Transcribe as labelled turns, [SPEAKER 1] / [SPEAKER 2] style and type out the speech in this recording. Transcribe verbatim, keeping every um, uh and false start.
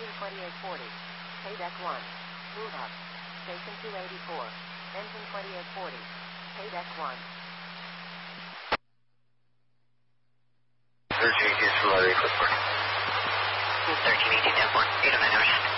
[SPEAKER 1] engine twenty-eight forty. Paydeck one. Move up. Station two eighty-four. Engine twenty-eight forty. Paydeck one.
[SPEAKER 2] thirteen eighteen, Florida, report.
[SPEAKER 3] thirteen eighteen, ten four. eight oh nine, hours.